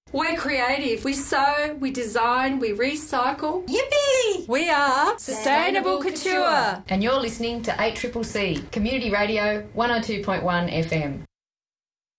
We're creative. We sew, we design, we recycle. Yippee! We are Sustainable Couture. And you're listening to 8CCC, Community Radio 102.1 FM.